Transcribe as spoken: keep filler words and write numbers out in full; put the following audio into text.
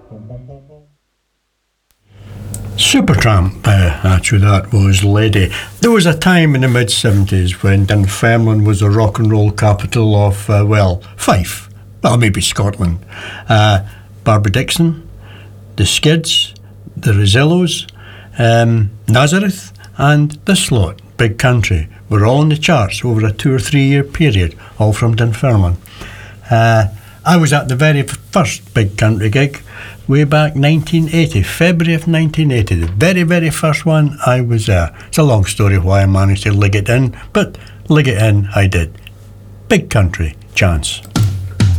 Supertramp, uh, actually that was Lady. There was a time in the mid seventies when Dunfermline was the rock and roll capital of, uh, well, Fife, well maybe Scotland. Uh, Barbara Dixon, the Skids, the Rosillos, um, Nazareth and the Slot, Big Country, were all in the charts over a two or three year period, all from Dunfermline. Uh, I was at the very first Big Country gig way back nineteen eighty, February of nineteen eighty, the very, very first one I was there. It's a long story why I managed to lig it in, but lig it in I did. Big Country, Chance.